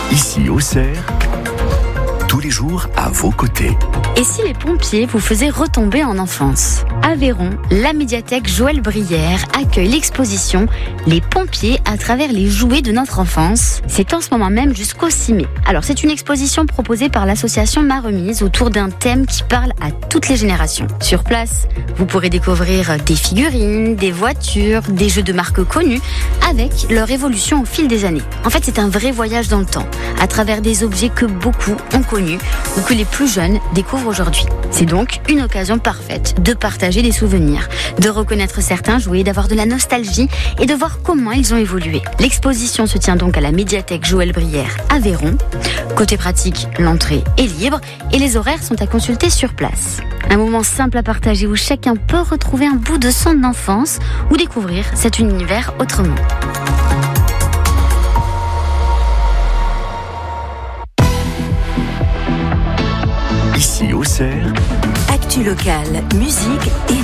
Ici Auxerre, tous les jours à vos côtés. Et si les pompiers vous faisaient retomber en enfance ? À Aveyron, la médiathèque Joël Brière accueille l'exposition Les pompiers à travers les jouets de notre enfance. C'est en ce moment même jusqu'au 6 mai. Alors c'est une exposition proposée par l'association Ma Remise autour d'un thème qui parle à toutes les générations. Sur place, vous pourrez découvrir des figurines, des voitures, des jeux de marques connus avec leur évolution au fil des années. En fait, c'est un vrai voyage dans le temps à travers des objets que beaucoup ont connus ou que les plus jeunes découvrent aujourd'hui. C'est donc une occasion parfaite de partager des souvenirs, de reconnaître certains jouets, d'avoir de la nostalgie et de voir comment ils ont évolué. L'exposition se tient donc à la médiathèque Joël Brière à Aveyron. Côté pratique, l'entrée est libre et les horaires sont à consulter sur place. Un moment simple à partager où chacun peut retrouver un bout de son enfance ou découvrir cet univers autrement. Ici Auxerre, Actu locale, musique et